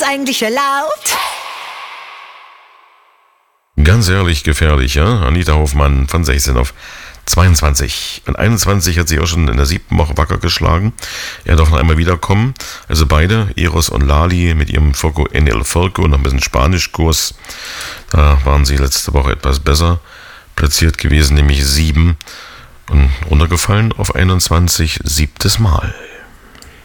eigentlich erlaubt? Ganz ehrlich gefährlich, ja? Anita Hofmann von 16 auf 22. Und 21 hat sie auch schon in der 7. Woche wacker geschlagen. Er darf noch einmal wiederkommen. Also beide, Eros und Lali, mit ihrem Foco en el Folco, noch ein bisschen Spanischkurs. Da waren sie letzte Woche etwas besser platziert gewesen, nämlich 7. Und runtergefallen auf 21, 7. Mal.